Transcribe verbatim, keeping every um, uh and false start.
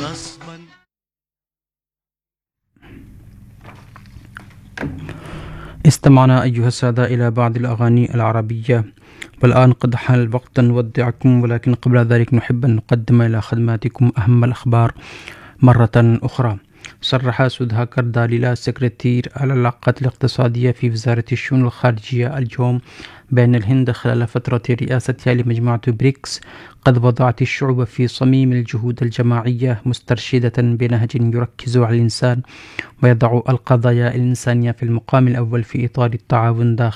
غصبا. استمعنا أيها السادة إلى بعض الأغاني العربية، والآن قد حان الوقت أن نودعكم، ولكن قبل ذلك نحب أن نقدم إلى خدماتكم أهم الأخبار مرة أخرى. صرح سودهاكر داليلا سكرتير العلاقات الاقتصادية في وزارة الشؤون الخارجية اليوم بأن الهند خلال فترة رئاستها لمجموعة بريكس قد وضعت الشعوب في صميم الجهود الجماعية، مسترشدة بنهج يركز على الإنسان ويضع القضايا الإنسانية في المقام الأول في إطار التعاون داخل